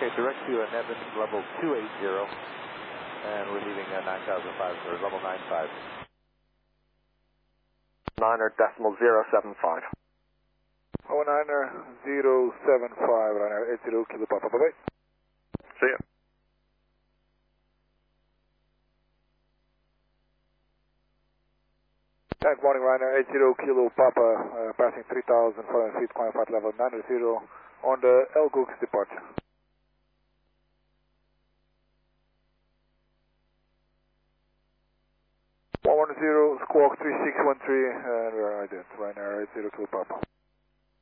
Okay, direct to Edmonton level 280, and we're leaving 9,005, or level 95. 9er.075. Oh, 9er 075, runner 80 Kilo Papa, bye-bye. See ya. Good morning, Ryanair 80 Kilo Papa, passing 3,400 feet, climb flight level 90 on the El Gooks departure. 110, squawk 3613, and we're right at Ryanair 80 Kilo Papa.